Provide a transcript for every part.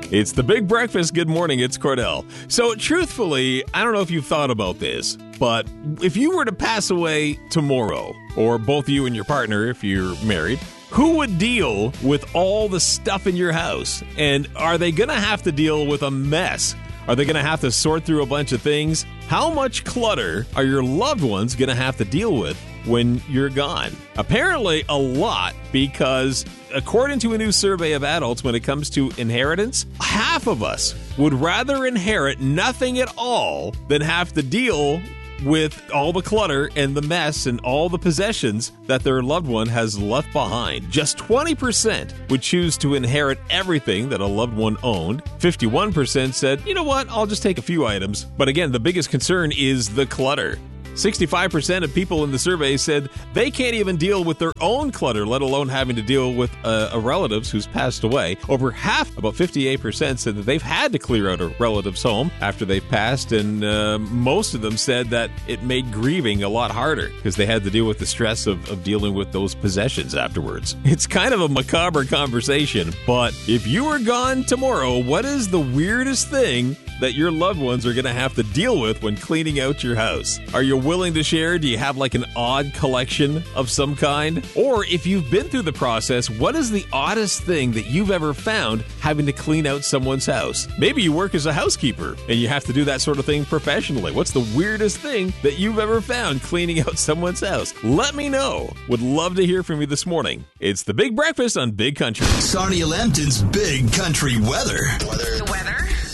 It's the Big Breakfast. Good morning. It's Cordell. So truthfully, I don't know if you've thought about this, but if you were to pass away tomorrow, or both you and your partner if you're married, who would deal with all the stuff in your house? And are they going to have to deal with a mess? Are they going to have to sort through a bunch of things? How much clutter are your loved ones going to have to deal with when you're gone? Apparently a lot, because according to a new survey of adults, when it comes to inheritance, half of us would rather inherit nothing at all than have to deal with all the clutter and the mess and all the possessions that their loved one has left behind. Just 20% would choose to inherit everything that a loved one owned. 51% said, you know what, I'll just take a few items. But again, the biggest concern is the clutter. 65% of people in the survey said they can't even deal with their own clutter, let alone having to deal with a relative's who's passed away. Over half, about 58%, said that they've had to clear out a relative's home after they've passed, and most of them said that it made grieving a lot harder because they had to deal with the stress of dealing with those possessions afterwards. It's kind of a macabre conversation, but if you were gone tomorrow, what is the weirdest thing that your loved ones are going to have to deal with when cleaning out your house? Are you willing to share? Do you have like an odd collection of some kind? Or if you've been through the process, what is the oddest thing that you've ever found having to clean out someone's house? Maybe you work as a housekeeper and you have to do that sort of thing professionally. What's the weirdest thing that you've ever found cleaning out someone's house? Let me know. Would love to hear from you this morning. It's the Big Breakfast on Big Country. Sarnia Lambton's Big Country weather. The weather.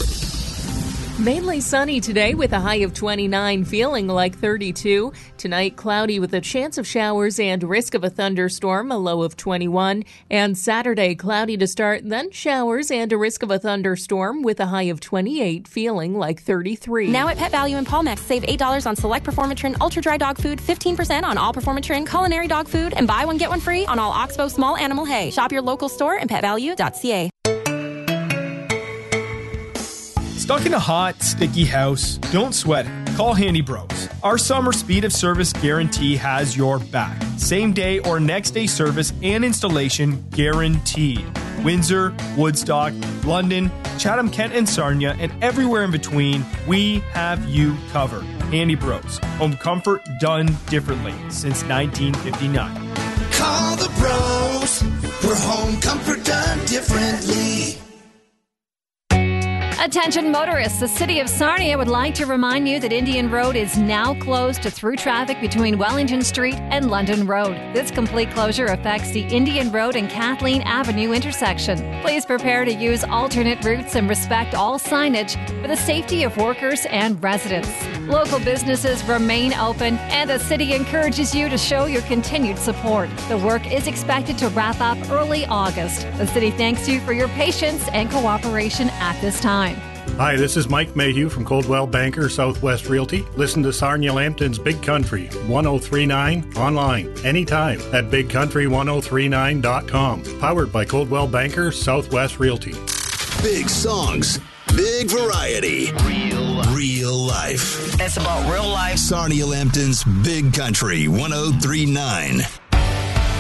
Mainly sunny today with a high of 29, feeling like 32. Tonight, cloudy with a chance of showers and risk of a thunderstorm, a low of 21. And Saturday, cloudy to start, then showers and a risk of a thunderstorm with a high of 28, feeling like 33. Now at Pet Value in Palmex, save $8 on select Performatrin Ultra Dry Dog Food, 15% on all Performatrin Culinary Dog Food, and buy one, get one free on all Oxbow Small Animal Hay. Shop your local store and petvalue.ca. Stuck in a hot, sticky house? Don't sweat it. Call Handy Bros. Our summer speed of service guarantee has your back. Same day or next day service and installation guaranteed. Windsor, Woodstock, London, Chatham, Kent, and Sarnia, and everywhere in between, we have you covered. Handy Bros. Home comfort done differently since 1959. Call the bros for home comfort done differently. Attention motorists, the City of Sarnia would like to remind you that Indian Road is now closed to through traffic between Wellington Street and London Road. This complete closure affects the Indian Road and Kathleen Avenue intersection. Please prepare to use alternate routes and respect all signage for the safety of workers and residents. Local businesses remain open, and the city encourages you to show your continued support. The work is expected to wrap up early August. The city thanks you for your patience and cooperation at this time. Hi, this is Mike Mayhew from Coldwell Banker Southwest Realty. Listen to Sarnia Lambton's Big Country 1039 online anytime at bigcountry1039.com. Powered by Coldwell Banker Southwest Realty. Big songs, big variety, real life. That's about real life. Sarnia Lambton's Big Country 1039.